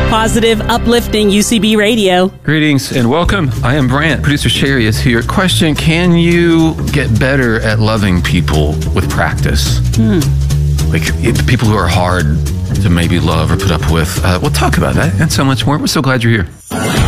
Positive, uplifting UCB radio. Greetings and welcome. I am Brant. Producer Sherry is here. Question, can you get better at loving people with practice? Like people who are hard to maybe love or put up with. We'll talk about that and so much more. We're so glad you're here.